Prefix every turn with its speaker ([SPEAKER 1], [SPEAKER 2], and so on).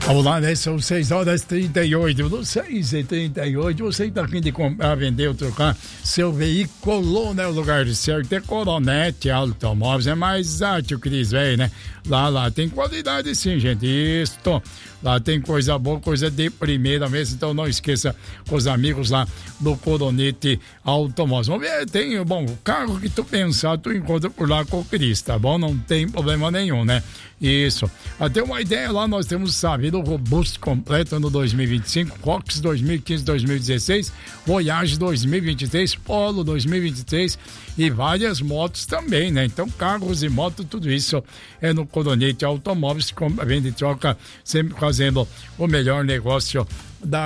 [SPEAKER 1] Vamos lá, né? São 6h38. No 6h38, você está afim de comprar, vender ou trocar seu veículo, né? O lugar certo é Coronete Automóveis. É mais arte o Cris, velho, né? Lá tem qualidade sim, gente. Isto. Lá tem coisa boa, coisa de primeira mesmo. Então não esqueça com os amigos lá do Coronete Automóveis. Vamos ver, tem, bom, o carro que tu pensar, tu encontra por lá com o Cris, tá bom? Não tem problema nenhum, né? Isso. Até uma ideia lá, nós temos Saveiro robusto completo no 2025, Rox 2015-2016, Voyage 2023, Polo 2023 e várias motos também, né? Então, carros e motos, tudo isso é no Coronete Automóveis, vende e troca, sempre fazendo o melhor negócio da